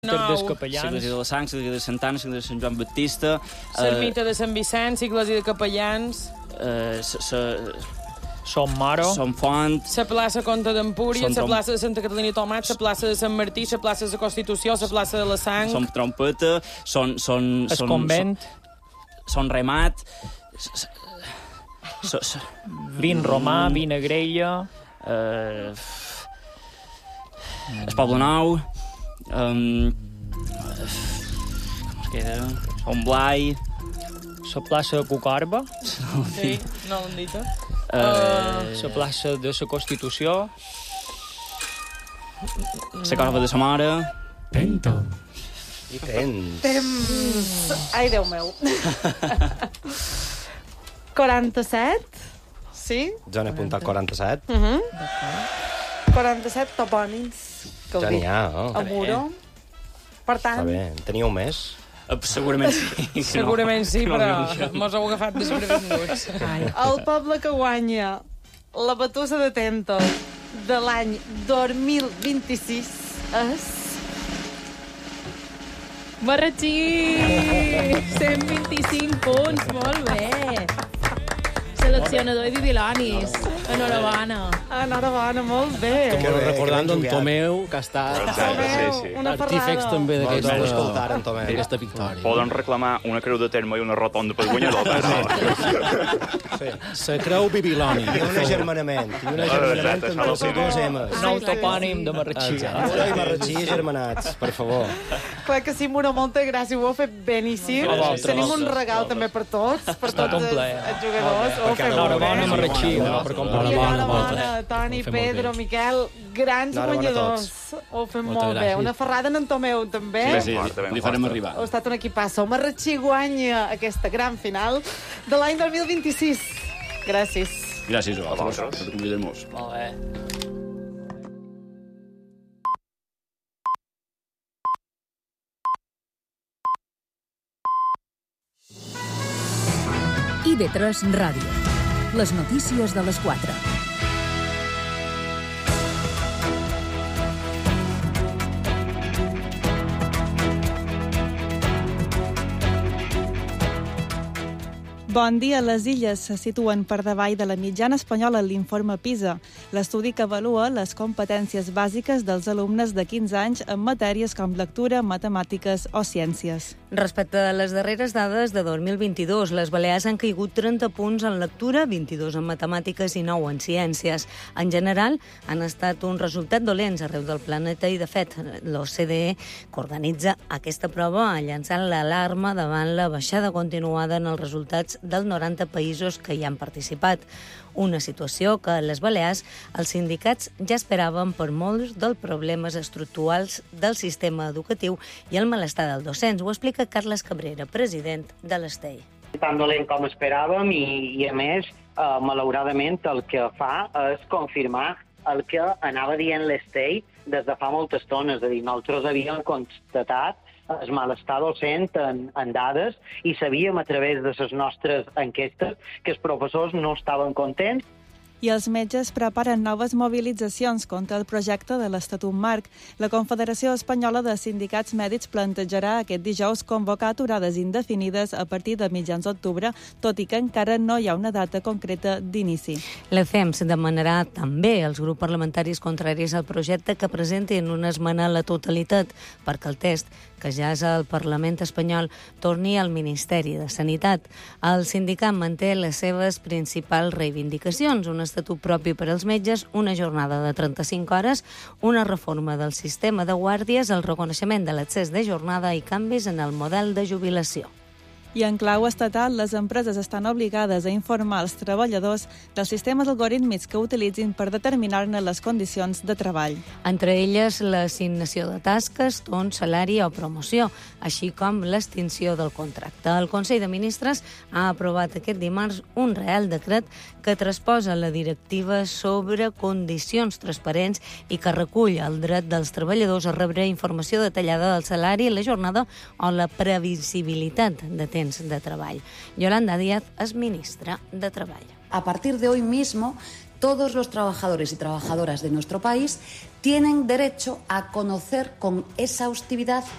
caràcter dels capellans. L'església de la Sang, l'església de Santa Anna, l'església de Sant Joan Baptista... L'ermita de Sant Vicenç, l'església de capellans... Som Mare. Som Font. La plaça Comte d'Empúria, la plaça de Santa Catalina Tomat, la plaça de Sant Martí, la plaça de la Constitució, la plaça de la Sang... Som Trompeta, el convent. Són Remat... Vin Romà, Vin Agraella... El Poble Nou... Com es queda? Som Blai... La plaça de Cucarba. Sí, no l'han dit. La plaça de la Constitució. La Corba de sa Mare. Pento. I temps. Temps. Ai, Déu meu. 47? Sí? Jo n'he apuntat 47. 47 topònims. Ja n'hi ha, no? A Muro. Per tant... Està bé. En teníeu més? Segurament sí. Segurament sí, però mos heu agafat desprevinguts. El poble que guanya la batussa de Tento de l'any 2026 és... Marratxí! 125 punts, molt bé. Seleccionador i Bibilonis. Enhorabona. Enhorabona, molt bé. Recordant Don Tomeu, que ha estat una artífex també d'aquesta victòria. Poden reclamar una creu de terme i una rotonda pel guanyador. La creu Bibiloni. I un agermanament. I un agermanament entre els dos M's. Nou topònim de Marratxí. Muro i Marratxí germanats, per favor. Clar que sí, Muro, molta gràcia. Ho heu fet beníssim. Tenim un regal també per tots, per tots els jugadors. Enhorabona, Marratxí. Enhorabona, Toni, Pedro, Miquel, grans guanyadors. Ho fem molt bé. Una ferrada en Tomeu, també. Sí, li farem arribar. Heu estat un equipasso. Marratxí guanya aquesta gran final de l'any 2026. Gràcies. Gràcies a vosaltres per convidar-nos. Molt bé. IB3 Ràdio. Les notícies de les 4. Bon dia. Les illes se situen per davall de la mitjana espanyola en l'informe PISA, l'estudi que avalua les competències bàsiques dels alumnes de 15 anys en matèries com lectura, matemàtiques o ciències. Respecte a les darreres dades de 2022, les Balears han caigut 30 punts en lectura, 22 en matemàtiques i 9 en ciències. En general, han estat uns resultats dolents arreu del planeta i, de fet, l'OCDE, que organitza aquesta prova, ha llançat l'alarma davant la baixada continuada en els resultats dels 90 països que hi han participat. Una situació que a les Balears els sindicats ja esperaven per molts dels problemes estructurals del sistema educatiu i el malestar dels docents. Ho explica Carles Cabrera, president de l'Estei. Tan dolent com esperàvem i a més, malauradament, el que fa és confirmar el que anava dient l'Estei des de fa molta estona. És a dir, nosaltres havíem constatat el malestar docent en dades i sabíem a través de les nostres enquestes que els professors no estaven contents. I els metges preparen noves mobilitzacions contra el projecte de l'Estatut Marc. La Confederació Espanyola de Sindicats Mèdics plantejarà aquest dijous convocar aturades indefinides a partir de mitjans d'octubre, tot i que encara no hi ha una data concreta d'inici. La FEMS demanarà també als grups parlamentaris contraris al projecte que presentin una esmena a la totalitat perquè el test que ja és al Parlament espanyol torni al Ministeri de Sanitat. El sindicat manté les seves principals reivindicacions, un estatut propi per als metges, una jornada de 35 hores, una reforma del sistema de guàrdies, el reconeixement de l'accés de jornada i canvis en el model de jubilació. I en clau estatal, les empreses estan obligades a informar els treballadors dels sistemes algorítmics que utilitzin per determinar-ne les condicions de treball. Entre elles, l'assignació de tasques, torn, salari o promoció, així com l'extinció del contracte. El Consell de Ministres ha aprovat aquest dimarts un Real Decret que transposa la directiva sobre condicions transparents i que recull el dret dels treballadors a rebre informació detallada del salari, la jornada o la previsibilitat de temps de treball. Yolanda Díaz es ministra de Treball. A partir de hoy mismo, todos los trabajadores y trabajadoras de nuestro país tienen derecho a conocer con exhaustividad